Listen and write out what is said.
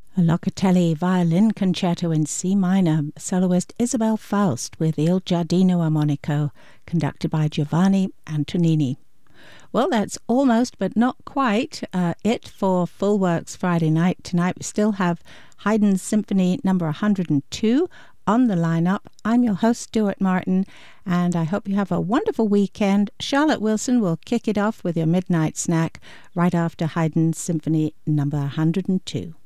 A Locatelli Violin Concerto in C minor, soloist Isabel Faust with Il Giardino Armonico, conducted by Giovanni Antonini. Well, that's almost, but not quite, it for Full Works Friday night. Tonight we still have Haydn's Symphony number 102 on the lineup. I'm your host, Stuart Martin, and I hope you have a wonderful weekend. Charlotte Wilson will kick it off with your midnight snack right after Haydn's Symphony number 102.